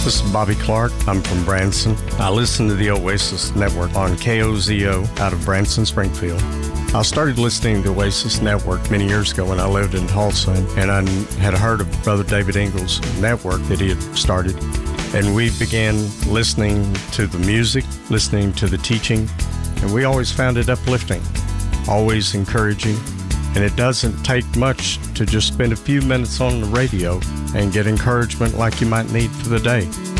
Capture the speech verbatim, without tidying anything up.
This is Bobby Clark. I'm from Branson. I listen to the Oasis Network on K O Z O out of Branson, Springfield. I started listening to Oasis Network many years ago when I lived in Tulsa, and I had heard of Brother David Ingles' network that he had started. And we began listening to the music, listening to the teaching, and we always found it uplifting, always encouraging. And it doesn't take much to just spend a few minutes on the radio and get encouragement like you might need for the day.